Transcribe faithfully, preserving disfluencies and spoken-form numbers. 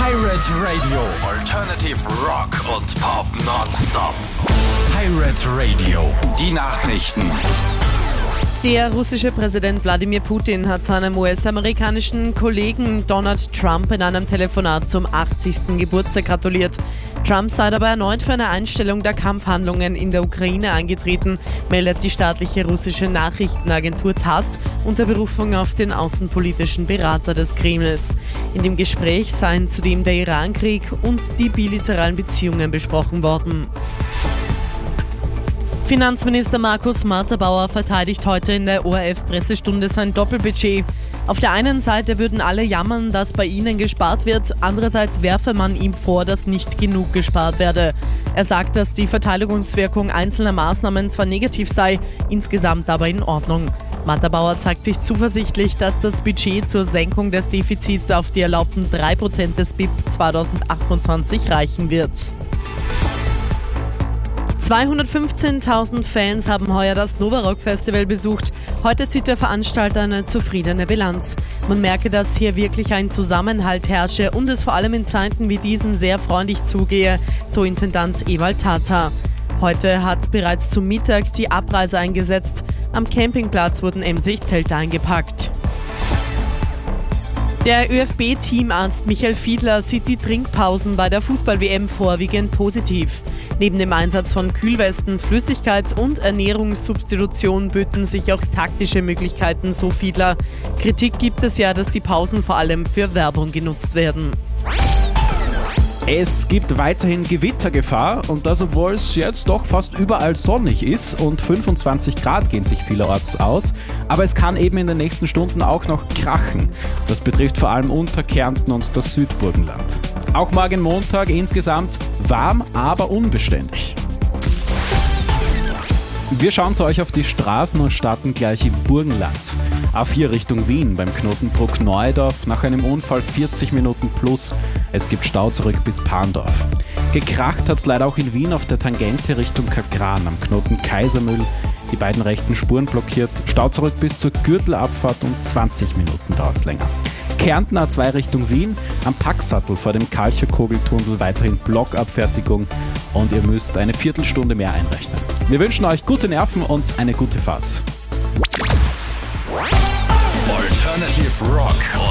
Pirate Radio. Alternative Rock und Pop nonstop. Pirate Radio. Die Nachrichten. Der russische Präsident Wladimir Putin hat seinem U S-amerikanischen Kollegen Donald Trump in einem Telefonat zum achtzigsten Geburtstag gratuliert. Trump sei dabei erneut für eine Einstellung der Kampfhandlungen in der Ukraine eingetreten, meldet die staatliche russische Nachrichtenagentur TASS unter Berufung auf den außenpolitischen Berater des Kremls. In dem Gespräch seien zudem der Irankrieg und die bilateralen Beziehungen besprochen worden. Finanzminister Markus Marterbauer verteidigt heute in der O R F-Pressestunde sein Doppelbudget. Auf der einen Seite würden alle jammern, dass bei ihnen gespart wird, andererseits werfe man ihm vor, dass nicht genug gespart werde. Er sagt, dass die Verteidigungswirkung einzelner Maßnahmen zwar negativ sei, insgesamt aber in Ordnung. Marterbauer zeigt sich zuversichtlich, dass das Budget zur Senkung des Defizits auf die erlaubten drei Prozent des B I P zweitausendachtundzwanzig reichen wird. zweihundertfünfzehntausend Fans haben heuer das Nova Rock Festival besucht. Heute zieht der Veranstalter eine zufriedene Bilanz. Man merke, dass hier wirklich ein Zusammenhalt herrsche und es vor allem in Zeiten wie diesen sehr freundlich zugehe, so Intendant Ewald Tata. Heute hat bereits zum Mittag die Abreise eingesetzt. Am Campingplatz wurden emsig Zelte eingepackt. Der Ö F B-Teamarzt Michael Fiedler sieht die Trinkpausen bei der Fußball-W M vorwiegend positiv. Neben dem Einsatz von Kühlwesten, Flüssigkeits- und Ernährungssubstitution böten sich auch taktische Möglichkeiten, so Fiedler. Kritik gibt es ja, dass die Pausen vor allem für Werbung genutzt werden. Es gibt weiterhin Gewittergefahr und das, obwohl es jetzt doch fast überall sonnig ist und fünfundzwanzig Grad gehen sich vielerorts aus. Aber es kann eben in den nächsten Stunden auch noch krachen. Das betrifft vor allem Unterkärnten und das Südburgenland. Auch morgen Montag insgesamt warm, aber unbeständig. Wir schauen zu euch auf die Straßen und starten gleich im Burgenland. A vier Richtung Wien beim Knotenbruck Neudorf, nach einem Unfall vierzig Minuten plus. Es gibt Stau zurück bis Parndorf. Gekracht hat es leider auch in Wien auf der Tangente Richtung Kakran am Knoten Kaisermühl. Die beiden rechten Spuren blockiert, Stau zurück bis zur Gürtelabfahrt und zwanzig Minuten dauert es länger. Kärnten A zwei Richtung Wien, am Packsattel vor dem Kalchokogeltunnel weiterhin Blockabfertigung und ihr müsst eine Viertelstunde mehr einrechnen. Wir wünschen euch gute Nerven und eine gute Fahrt. Alternative Rock.